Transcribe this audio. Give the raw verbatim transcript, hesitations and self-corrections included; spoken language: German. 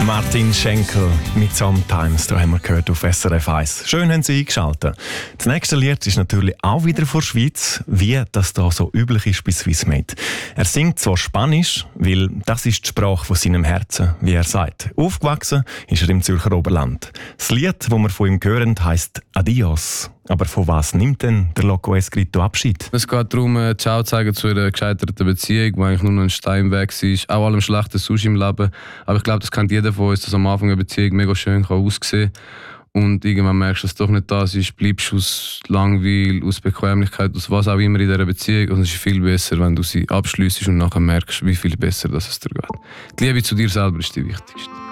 Martin Schenkel mit «Sometimes», da haben wir gehört auf S R F eins. Schön haben Sie eingeschaltet. Das nächste Lied ist natürlich auch wieder von der Schweiz, wie das da so üblich ist bei Swissmade. Er singt zwar Spanisch, weil das ist die Sprache von seinem Herzen, wie er sagt. Aufgewachsen ist er im Zürcher Oberland. Das Lied, das wir von ihm hören, heisst «Adios». Aber von was nimmt denn der Loco Escrito Abschied? Es geht darum, äh, Ciao zu sagen zu einer gescheiterten Beziehung, die eigentlich nur noch ein Stein weg war. Auch allem schlechten Sushi im Leben. Aber ich glaube, das kennt jeder von uns, dass am Anfang eine Beziehung mega schön kann aussehen kann. Und irgendwann merkst du, dass es doch nicht das ist, bleibst aus Langweil, aus Bequemlichkeit, aus was auch immer in dieser Beziehung. Und es ist viel besser, wenn du sie abschliessest und nachher merkst, wie viel besser dass es dir geht. Die Liebe zu dir selber ist die wichtigste.